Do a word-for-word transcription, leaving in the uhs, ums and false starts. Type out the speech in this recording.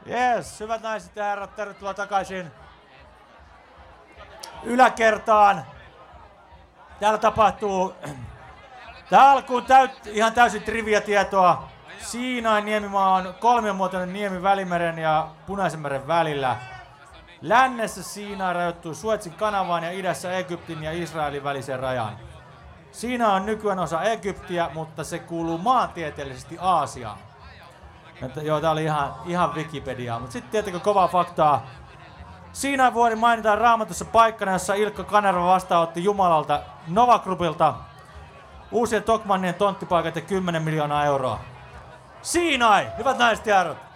Jes, hyvät naiset ja herrat, tervetuloa takaisin yläkertaan. Täällä tapahtuu tää alkuun täyt, ihan täysin trivia-tietoa. Siinain niemimaa on kolmionmuotoinen niemi Välimeren ja Punaisen meren välillä. Lännessä Siinai rajoittuu Suetsin kanavaan ja idässä Egyptin ja Israelin väliseen rajaan. Siinai on nykyään osa Egyptiä, mutta se kuuluu maantieteellisesti Aasiaan. Että, joo, tää oli ihan, ihan Wikipediaa, mutta sitten tietenkin kovaa faktaa. Siinain vuori mainitaan Raamatussa paikkana, jossa Ilkka Kanerva vastaanotti Jumalalta Nova Groupilta uusien Tokmannien tonttipaikat ja kymmenen miljoonaa euroa. Siinai, hyvät naiset ja herrat!